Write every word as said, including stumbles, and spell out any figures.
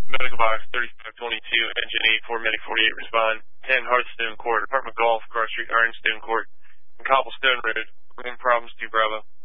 Medical box thirty-five twenty-two, engine eight four, medic forty-eight, respond. ten Hearthstone Court, apartment Golf, Cross Street, Ironstone Court, and Cobblestone Road. Room problems, two Bravo.